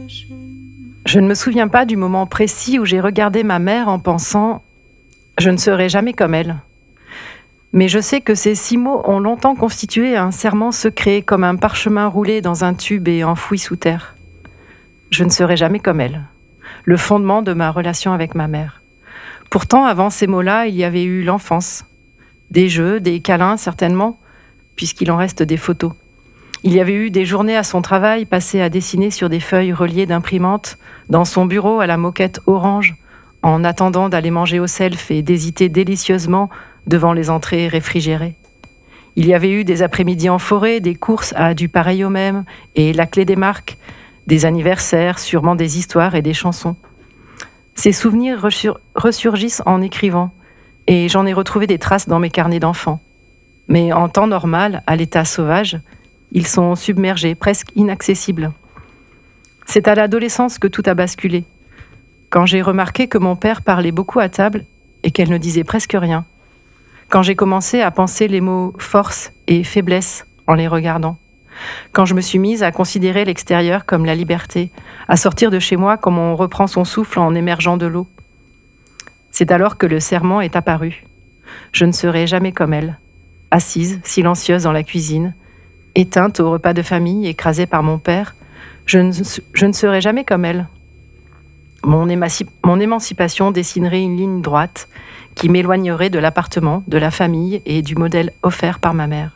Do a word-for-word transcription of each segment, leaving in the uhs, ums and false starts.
Je ne me souviens pas du moment précis où j'ai regardé ma mère en pensant « je ne serai jamais comme elle ». Mais je sais que ces six mots ont longtemps constitué un serment secret, comme un parchemin roulé dans un tube et enfoui sous terre. Je ne serai jamais comme elle. Le fondement de ma relation avec ma mère. Pourtant, avant ces mots-là, il y avait eu l'enfance. Des jeux, des câlins, certainement, puisqu'il en reste des photos. Il y avait eu des journées à son travail passées à dessiner sur des feuilles reliées d'imprimantes, dans son bureau à la moquette orange, en attendant d'aller manger au self et d'hésiter délicieusement devant les entrées réfrigérées. Il y avait eu des après-midi en forêt, des courses à du pareil au même, et la clé des marques, des anniversaires, sûrement des histoires et des chansons. Ces souvenirs ressur- ressurgissent en écrivant, et j'en ai retrouvé des traces dans mes carnets d'enfants. Mais en temps normal, à l'état sauvage, ils sont submergés, presque inaccessibles. C'est à l'adolescence que tout a basculé. Quand j'ai remarqué que mon père parlait beaucoup à table et qu'elle ne disait presque rien. Quand j'ai commencé à penser les mots force et faiblesse en les regardant. Quand je me suis mise à considérer l'extérieur comme la liberté, à sortir de chez moi comme on reprend son souffle en émergeant de l'eau. C'est alors que le serment est apparu. Je ne serai jamais comme elle, assise, silencieuse dans la cuisine, éteinte au repas de famille, écrasée par mon père. Je ne, je ne serai jamais comme elle. Mon, émancip- mon émancipation dessinerait une ligne droite qui m'éloignerait de l'appartement, de la famille et du modèle offert par ma mère.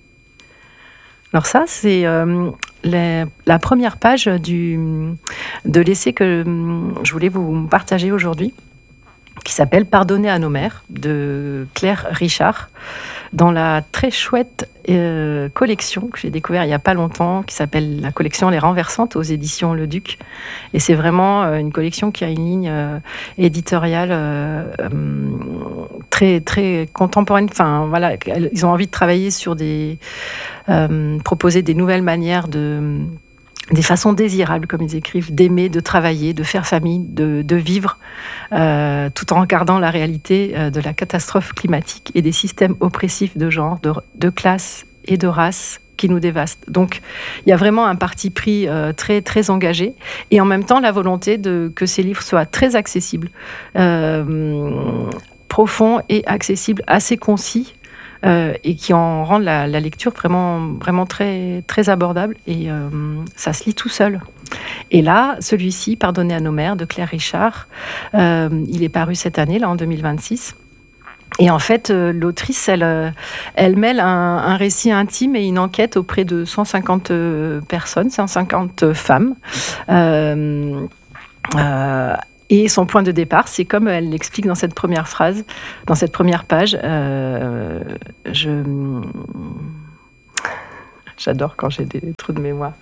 Alors ça, c'est euh, la, la première page du, de l'essai que euh, je voulais vous partager aujourd'hui, qui s'appelle « Pardonner à nos mères » de Claire Richard, dans la très chouette euh, collection que j'ai découverte il n'y a pas longtemps, qui s'appelle la collection Les Renversantes aux éditions Le Duc. Et c'est vraiment euh, une collection qui a une ligne euh, éditoriale euh, euh, très, très contemporaine. Enfin, voilà, ils ont envie de travailler sur des... Euh, proposer des nouvelles manières de... des façons désirables, comme ils écrivent, d'aimer, de travailler, de faire famille, de, de vivre, euh, tout en regardant la réalité euh, de la catastrophe climatique et des systèmes oppressifs de genre, de, de classe et de race qui nous dévastent. Donc, il y a vraiment un parti pris euh, très, très engagé et en même temps la volonté de, que ces livres soient très accessibles, euh, profonds et accessibles, assez concis, Euh, et qui en rendent la, la lecture vraiment, vraiment très, très abordable. Et euh, ça se lit tout seul. Et là, celui-ci, Pardonner à nos mères, de Claire Richard, euh, il est paru cette année, là, en deux mille vingt-six. Et en fait, euh, l'autrice, elle, euh, elle mêle un, un récit intime et une enquête auprès de cent cinquante personnes, cent cinquante femmes. Euh, euh, Et son point de départ, c'est comme elle l'explique dans cette première phrase, dans cette première page. Euh, je... J'adore quand j'ai des trous de mémoire.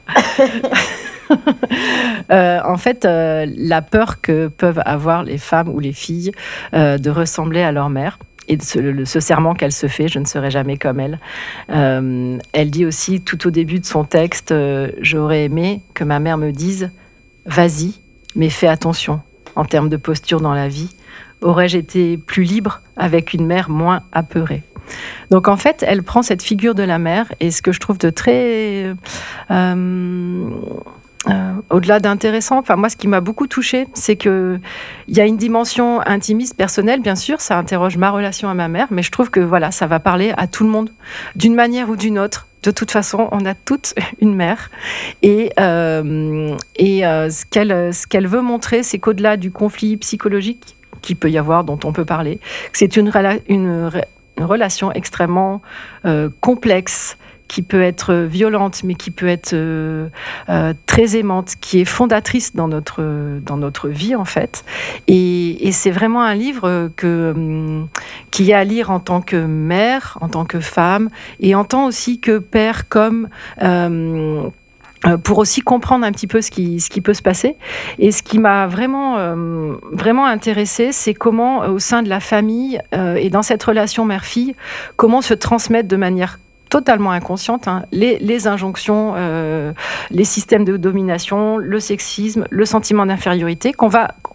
euh, en fait, euh, la peur que peuvent avoir les femmes ou les filles euh, de ressembler à leur mère. Et de ce, le, ce serment qu'elle se fait, je ne serai jamais comme elle. Euh, elle dit aussi, tout au début de son texte, euh, j'aurais aimé que ma mère me dise « Vas-y, mais fais attention ». En termes de posture dans la vie, aurais-je été plus libre avec une mère moins apeurée? Donc en fait, elle prend cette figure de la mère et ce que je trouve de très... Euh, euh, au-delà d'intéressant, enfin moi ce qui m'a beaucoup touchée, c'est qu'il y a une dimension intimiste, personnelle, bien sûr, ça interroge ma relation à ma mère, mais je trouve que voilà, ça va parler à tout le monde, d'une manière ou d'une autre. De toute façon, on a toutes une mère. Et, euh, et euh, ce qu'elle, ce qu'elle veut montrer, c'est qu'au-delà du conflit psychologique qu'il peut y avoir, dont on peut parler, que c'est une, rela- une, une relation extrêmement euh, complexe, qui peut être violente, mais qui peut être euh, euh, très aimante, qui est fondatrice dans notre, dans notre vie, en fait. Et, et c'est vraiment un livre que, hum, qui est à lire en tant que mère, en tant que femme, et en tant aussi que père, comme... Euh, pour aussi comprendre un petit peu ce qui, ce qui peut se passer. Et ce qui m'a vraiment, euh, vraiment intéressée, c'est comment, au sein de la famille euh, et dans cette relation mère-fille, comment se transmettre de manière totalement inconsciente, hein, les, les injonctions, euh, les systèmes de domination, le sexisme, le sentiment d'infériorité qu'on va,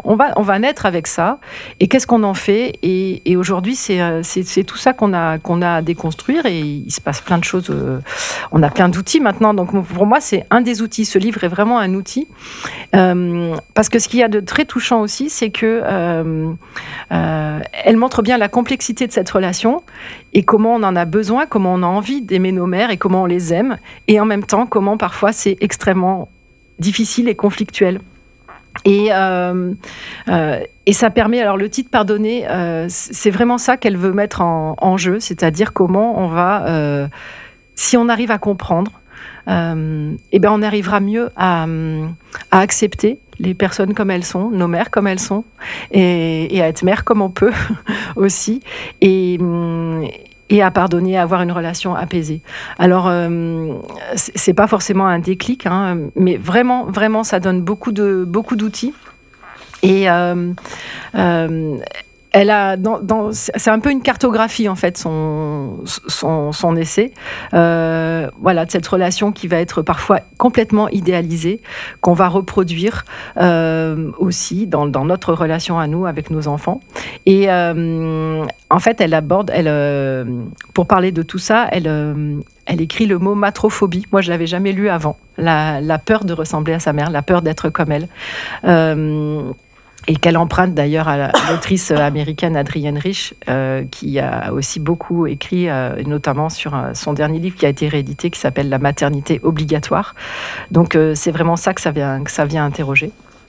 on va, on va naître avec ça. Et qu'est-ce qu'on en fait ? Et, et aujourd'hui, c'est, c'est, c'est tout ça qu'on a, qu'on a à déconstruire. Et il se passe plein de choses. Euh, on a plein d'outils maintenant. Donc, pour moi, c'est un des outils. Ce livre est vraiment un outil. Euh, parce que ce qu'il y a de très touchant aussi, c'est que euh, euh, elle montre bien la complexité de cette relation et comment on en a besoin, comment on a envie d'aimer nos mères et comment on les aime. Et en même temps, comment parfois c'est extrêmement difficile et conflictuel. Et, euh, euh, et ça permet, alors le titre Pardonner, euh, c'est vraiment ça qu'elle veut mettre en, en jeu, c'est-à-dire comment on va, euh, si on arrive à comprendre, euh, eh ben on arrivera mieux à, à accepter les personnes comme elles sont, nos mères comme elles sont, et, et à être mère comme on peut aussi. Et, et à pardonner, à avoir une relation apaisée. Alors, euh, c'est pas forcément un déclic, hein, mais vraiment, vraiment, ça donne beaucoup de beaucoup d'outils. Et euh, euh, elle a, dans, dans, c'est un peu une cartographie en fait son son, son essai. Euh, voilà, de cette relation qui va être parfois complètement idéalisée, qu'on va reproduire euh, aussi dans, dans notre relation à nous avec nos enfants. Et euh, en fait, elle aborde, elle, euh, pour parler de tout ça, elle, euh, elle écrit le mot matrophobie. Moi, je l'avais jamais lu avant. La, la peur de ressembler à sa mère, la peur d'être comme elle. Euh, Et qu'elle emprunte d'ailleurs à l'autrice américaine Adrienne Rich, euh, qui a aussi beaucoup écrit, euh, notamment sur euh, son dernier livre qui a été réédité, qui s'appelle La maternité obligatoire. Donc euh, c'est vraiment ça que ça vient, que ça vient interroger.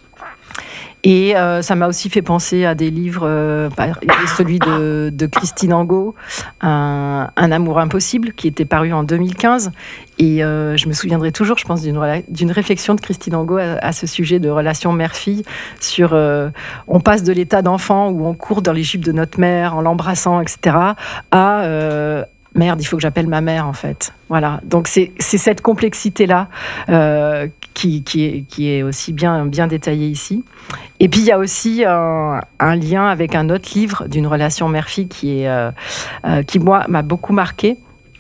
Et euh, ça m'a aussi fait penser à des livres, euh, celui de, de Christine Angot, un, un amour impossible, qui était paru en deux mille quinze. Et euh, je me souviendrai toujours, je pense, d'une, d'une réflexion de Christine Angot à, à ce sujet de relation mère-fille, sur euh, on passe de l'état d'enfant où on court dans les jupes de notre mère en l'embrassant, et cetera, à euh, merde, il faut que j'appelle ma mère, en fait. Voilà. Donc c'est, c'est cette complexité-là euh, qui, qui, est, qui est aussi bien, bien détaillée ici. Et puis il y a aussi un, un lien avec un autre livre d'une relation mère-fille qui, est, euh, euh, qui moi, m'a beaucoup marqué.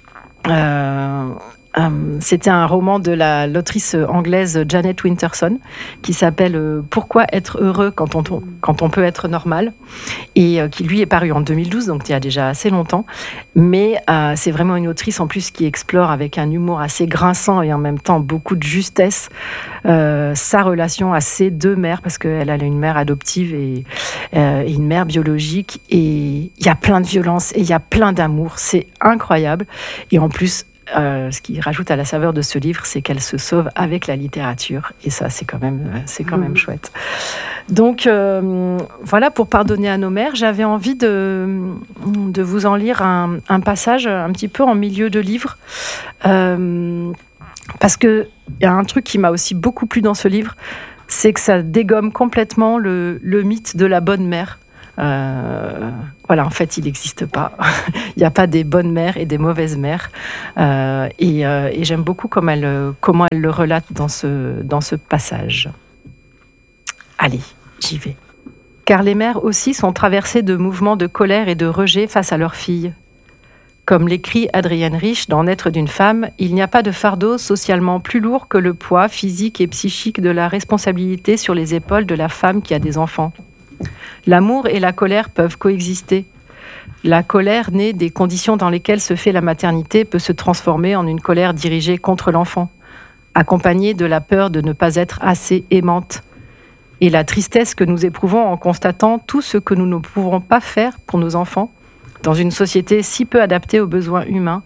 Euh, Euh, c'était un roman de la, l'autrice anglaise Janet Winterson qui s'appelle euh, « Pourquoi être heureux quand on, quand on peut être normal ?» et euh, qui lui est paru en deux mille douze, donc il y a déjà assez longtemps. Mais euh, c'est vraiment une autrice en plus qui explore avec un humour assez grinçant et en même temps beaucoup de justesse euh, sa relation à ses deux mères, parce qu'elle a une mère adoptive et, euh, et une mère biologique. Et il y a plein de violence et il y a plein d'amour. C'est incroyable. Et en plus, Euh, ce qui rajoute à la saveur de ce livre, c'est qu'elle se sauve avec la littérature. Et ça, c'est quand même, c'est quand même chouette. Donc, euh, voilà, pour pardonner à nos mères, j'avais envie de, de vous en lire un, un passage un petit peu en milieu de livre. Euh, parce qu'il y a un truc qui m'a aussi beaucoup plu dans ce livre, c'est que ça dégomme complètement le, le mythe de la bonne mère. Euh, voilà, en fait, il n'existe pas. Il n'y a pas des bonnes mères et des mauvaises mères. Euh, et, euh, et j'aime beaucoup comment elle, comment elle le relate dans ce, dans ce passage. Allez, j'y vais. Car les mères aussi sont traversées de mouvements de colère et de rejet face à leurs filles. Comme l'écrit Adrienne Rich dans Naître d'une femme, il n'y a pas de fardeau socialement plus lourd que le poids physique et psychique de la responsabilité sur les épaules de la femme qui a des enfants. L'amour et la colère peuvent coexister. La colère née des conditions dans lesquelles se fait la maternité peut se transformer en une colère dirigée contre l'enfant, accompagnée de la peur de ne pas être assez aimante, et la tristesse que nous éprouvons en constatant tout ce que nous ne pouvons pas faire pour nos enfants, dans une société si peu adaptée aux besoins humains,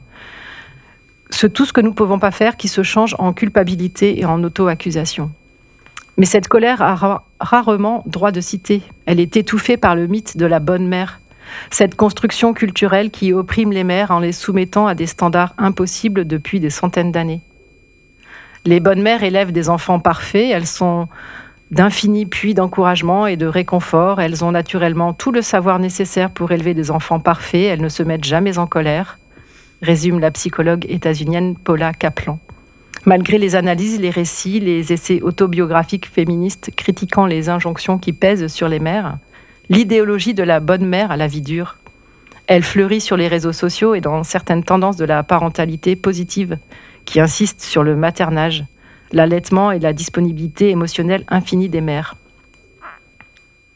ce tout ce que nous ne pouvons pas faire qui se change en culpabilité et en auto-accusation. Mais cette colère a ra- rarement droit de cité. Elle est étouffée par le mythe de la bonne mère. Cette construction culturelle qui opprime les mères en les soumettant à des standards impossibles depuis des centaines d'années. Les bonnes mères élèvent des enfants parfaits. Elles sont d'infini puits d'encouragement et de réconfort. Elles ont naturellement tout le savoir nécessaire pour élever des enfants parfaits. Elles ne se mettent jamais en colère, résume la psychologue états-unienne Paula Kaplan. Malgré les analyses, les récits, les essais autobiographiques féministes critiquant les injonctions qui pèsent sur les mères, l'idéologie de la bonne mère a la vie dure. Elle fleurit sur les réseaux sociaux et dans certaines tendances de la parentalité positive qui insistent sur le maternage, l'allaitement et la disponibilité émotionnelle infinie des mères.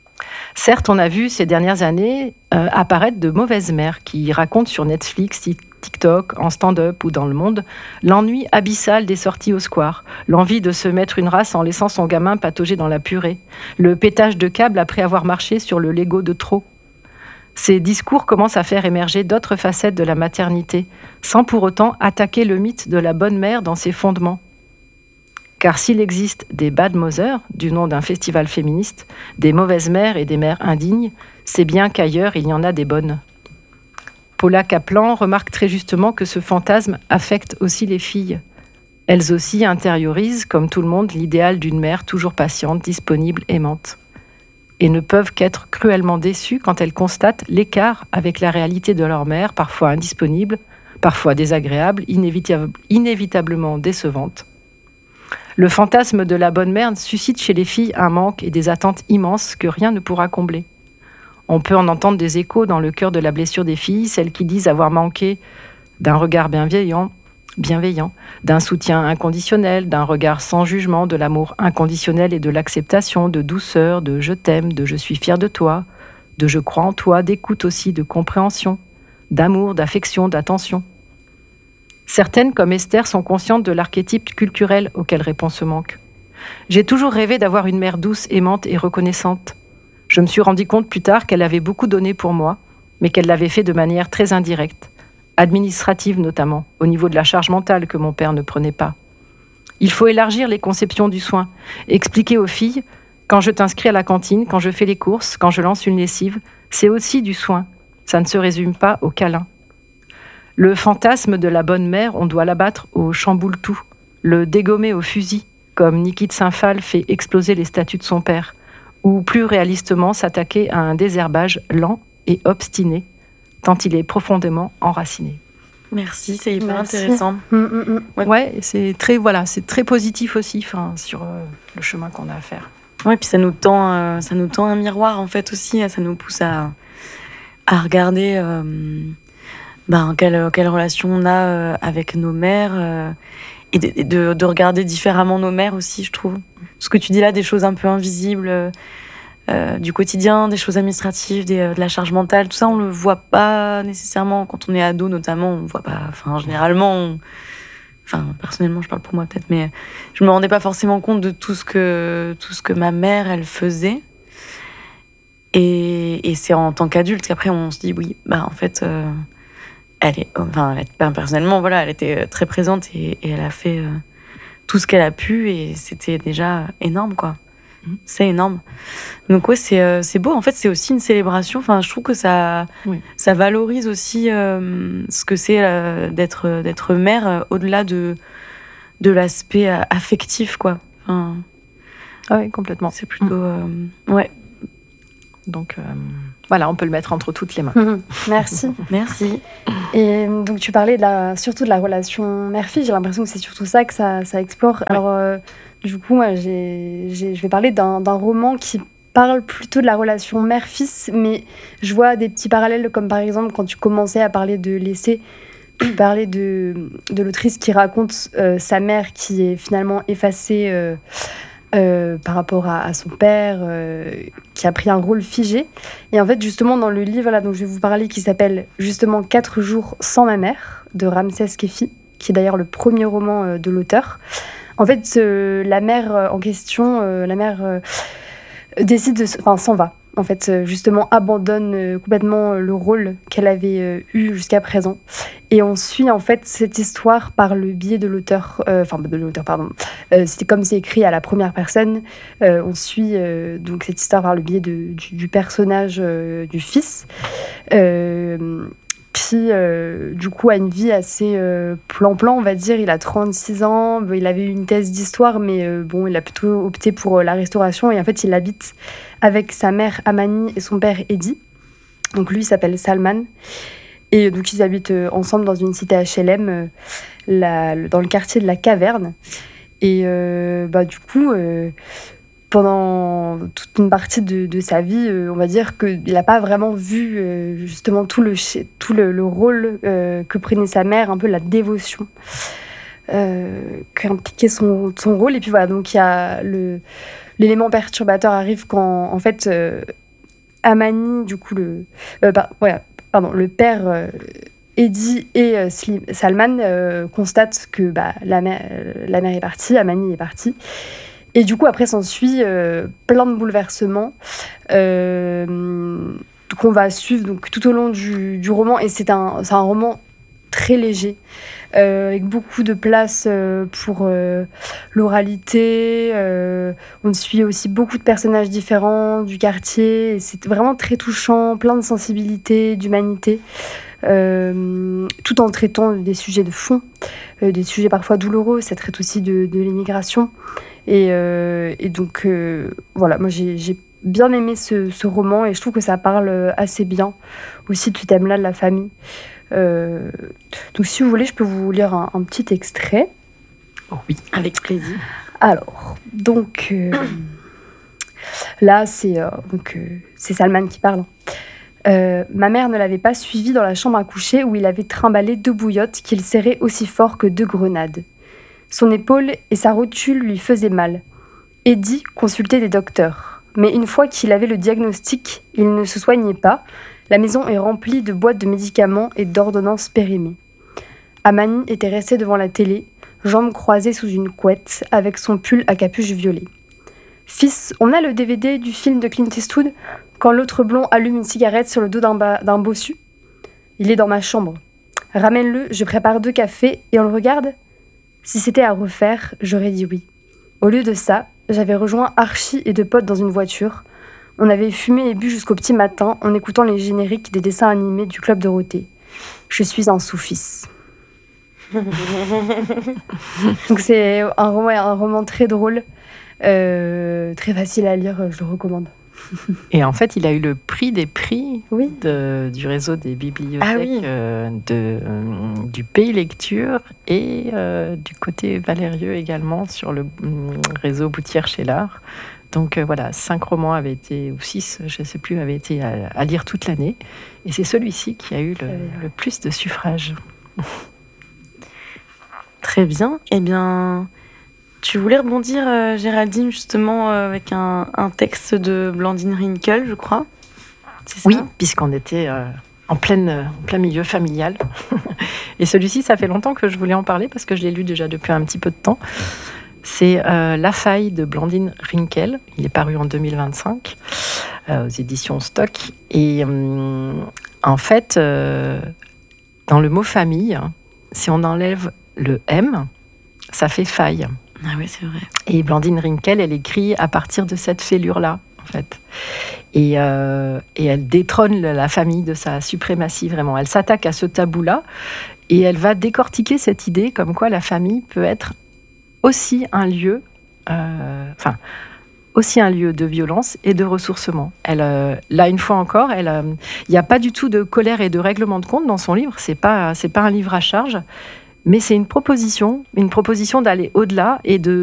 Certes, on a vu ces dernières années euh, apparaître de mauvaises mères qui racontent sur Netflix, TikTok, en stand-up ou dans le monde, l'ennui abyssal des sorties au square, l'envie de se mettre une race en laissant son gamin patauger dans la purée, le pétage de câble après avoir marché sur le Lego de trop. Ces discours commencent à faire émerger d'autres facettes de la maternité, sans pour autant attaquer le mythe de la bonne mère dans ses fondements. Car s'il existe des bad mothers, du nom d'un festival féministe, des mauvaises mères et des mères indignes, c'est bien qu'ailleurs il y en a des bonnes. Paula Kaplan remarque très justement que ce fantasme affecte aussi les filles. Elles aussi intériorisent, comme tout le monde, l'idéal d'une mère toujours patiente, disponible, aimante. Et ne peuvent qu'être cruellement déçues quand elles constatent l'écart avec la réalité de leur mère, parfois indisponible, parfois désagréable, inévitable, inévitablement décevante. Le fantasme de la bonne mère suscite chez les filles un manque et des attentes immenses que rien ne pourra combler. On peut en entendre des échos dans le cœur de la blessure des filles, celles qui disent avoir manqué d'un regard bienveillant, bienveillant, d'un soutien inconditionnel, d'un regard sans jugement, de l'amour inconditionnel et de l'acceptation, de douceur, de je t'aime, de je suis fière de toi, de je crois en toi, d'écoute aussi, de compréhension, d'amour, d'affection, d'attention. Certaines, comme Esther, sont conscientes de l'archétype culturel auquel répond ce manque. J'ai toujours rêvé d'avoir une mère douce, aimante et reconnaissante. Je me suis rendu compte plus tard qu'elle avait beaucoup donné pour moi, mais qu'elle l'avait fait de manière très indirecte, administrative notamment, au niveau de la charge mentale que mon père ne prenait pas. Il faut élargir les conceptions du soin, expliquer aux filles, quand je t'inscris à la cantine, quand je fais les courses, quand je lance une lessive, c'est aussi du soin. Ça ne se résume pas au câlin. Le fantasme de la bonne mère, on doit l'abattre au chamboule-tout, le dégommer au fusil, comme Niki de Saint-Phal fait exploser les statues de son père, ou plus réalistement s'attaquer à un désherbage lent et obstiné, tant il est profondément enraciné. Merci, c'est hyper Merci. intéressant. Mmh, mmh. Ouais, ouais c'est très voilà, c'est très positif aussi, enfin, sur euh, le chemin qu'on a à faire. Ouais, puis ça nous tend, euh, ça nous tend un miroir en fait aussi. Ça nous pousse à à regarder. Euh, Ben, quelle, quelle relation on a euh, avec nos mères euh, et de, de, de regarder différemment nos mères aussi, je trouve. Ce que tu dis là, des choses un peu invisibles euh, du quotidien, des choses administratives, des, de la charge mentale, tout ça, on le voit pas nécessairement quand on est ado, notamment. On voit pas. Enfin, généralement, on, enfin, personnellement, je parle pour moi peut-être, mais je me rendais pas forcément compte de tout ce que tout ce que ma mère, elle faisait. Et, et c'est en tant qu'adulte qu'après on se dit oui, bah en fait. Euh, Elle est, enfin, elle, personnellement, voilà, elle était très présente et, et elle a fait euh, tout ce qu'elle a pu et c'était déjà énorme, quoi. Mmh. C'est énorme. Donc ouais, c'est euh, c'est beau. En fait, c'est aussi une célébration. Enfin, je trouve que ça oui. ça valorise aussi euh, ce que c'est euh, d'être d'être mère euh, au-delà de de l'aspect euh, affectif, quoi. Enfin, ah oui, complètement. C'est plutôt mmh. euh, ouais. Donc euh, voilà, on peut le mettre entre toutes les mains. Mmh, merci. Merci. Et donc tu parlais de la, surtout de la relation mère-fille. J'ai l'impression que c'est surtout ça que ça, ça explore. Ouais. Alors euh, du coup, moi, j'ai, j'ai, je vais parler d'un, d'un roman qui parle plutôt de la relation mère-fils, mais je vois des petits parallèles, comme par exemple quand tu commençais à parler de l'essai, tu parlais de, de l'autrice qui raconte euh, sa mère qui est finalement effacée euh, Euh, par rapport à, à son père, euh, qui a pris un rôle figé. Et en fait, justement, dans le livre là, dont je vais vous parler, qui s'appelle justement « Quatre jours sans ma mère » de Ramsès Kefi, qui est d'ailleurs le premier roman euh, de l'auteur. En fait, euh, la mère euh, en question, euh, la mère euh, décide de... Enfin, s'en va. En fait, euh, justement, abandonne euh, complètement le rôle qu'elle avait euh, eu jusqu'à présent. Et on suit, en fait, cette histoire par le biais de l'auteur... Enfin, euh, de l'auteur, pardon. Euh, c'est comme c'est écrit à la première personne. Euh, on suit euh, donc cette histoire par le biais de, du, du personnage euh, du fils, euh, qui, euh, du coup, a une vie assez euh, plan-plan, on va dire. Il a trente-six ans, il avait eu une thèse d'histoire, mais euh, bon, il a plutôt opté pour euh, la restauration. Et en fait, il habite avec sa mère Amani et son père Eddy. Donc lui, il s'appelle Salman. Et donc, ils habitent euh, ensemble dans une cité H L M, euh, la, dans le quartier de la Caverne. Et euh, bah, du coup, euh, pendant toute une partie de, de sa vie, euh, on va dire qu'il n'a pas vraiment vu euh, justement tout le, tout le, le rôle euh, que prenait sa mère, un peu la dévotion euh, qu'impliquait son, son rôle. Et puis voilà, donc il y a le, l'élément perturbateur arrive quand, en fait, euh, Amani, du coup, le, euh, bah, ouais, pardon, le père euh, Eddie et euh, Slim, Salman euh, constatent que bah, la, mère, euh, la mère est partie, Amani est partie. Et du coup, après, s'ensuit euh, plein de bouleversements euh, qu'on va suivre donc, tout au long du, du roman. Et c'est un, c'est un roman très léger, euh, avec beaucoup de place euh, pour euh, l'oralité. Euh, on suit aussi beaucoup de personnages différents du quartier. Et c'est vraiment très touchant, plein de sensibilité, d'humanité, euh, tout en traitant des sujets de fond, euh, des sujets parfois douloureux. Ça traite aussi de, de l'immigration. Et, euh, et donc, euh, voilà, moi j'ai, j'ai bien aimé ce, ce roman et je trouve que ça parle assez bien aussi de ce thème-là de la famille. Euh, donc, si vous voulez, je peux vous lire un, un petit extrait. Oh oui, avec plaisir. Alors, donc, euh, là, c'est, euh, donc, euh, c'est Salman qui parle. Euh, ma mère ne l'avait pas suivi dans la chambre à coucher où il avait trimballé deux bouillottes qu'il serrait aussi fort que deux grenades. Son épaule et sa rotule lui faisaient mal. Eddie consultait des docteurs. Mais une fois qu'il avait le diagnostic, il ne se soignait pas. La maison est remplie de boîtes de médicaments et d'ordonnances périmées. Amani était restée devant la télé, jambes croisées sous une couette, avec son pull à capuche violet. « Fils, on a le D V D du film de Clint Eastwood quand l'autre blond allume une cigarette sur le dos d'un, ba- d'un bossu ? Il est dans ma chambre. Ramène-le, je prépare deux cafés et on le regarde ? Si c'était à refaire, j'aurais dit oui. Au lieu de ça, j'avais rejoint Archie et deux potes dans une voiture. On avait fumé et bu jusqu'au petit matin en écoutant les génériques des dessins animés du Club Dorothée. Je suis un sous-fils. » Donc c'est un roman, un roman très drôle, euh, très facile à lire, je le recommande. Et en fait, il a eu le prix des prix Oui. de, du réseau des bibliothèques Ah oui. euh, de, euh, du Pays Lecture et euh, du côté Valérieux également sur le euh, réseau Boutière chez l'Art. Donc euh, voilà, cinq romans avaient été, ou six, je ne sais plus, avaient été à, à lire toute l'année. Et c'est celui-ci qui a eu le, le plus de suffrages. Très bien. Eh bien, tu voulais rebondir, euh, Géraldine, justement, euh, avec un, un texte de Blandine Rinkel, je crois. C'est ça ? Oui, puisqu'on était euh, en, pleine, en plein milieu familial. Et celui-ci, ça fait longtemps que je voulais en parler parce que je l'ai lu déjà depuis un petit peu de temps. C'est euh, La Faille de Blandine Rinkel. Il est paru en deux mille vingt-cinq euh, aux éditions Stock. Et euh, en fait, euh, dans le mot famille, si on enlève le M, ça fait faille. Ah oui, c'est vrai. Et Blandine Rinkel, elle écrit à partir de cette fêlure-là, en fait. Et, euh, et elle détrône la famille de sa suprématie, vraiment. Elle s'attaque à ce tabou-là et elle va décortiquer cette idée comme quoi la famille peut être aussi un lieu, euh, enfin, aussi un lieu de violence et de ressourcement. Elle, euh, là, une fois encore, il euh, n'y a pas du tout de colère et de règlement de compte dans son livre. C'est pas, c'est pas un livre à charge. Mais c'est une proposition, une proposition d'aller au-delà et de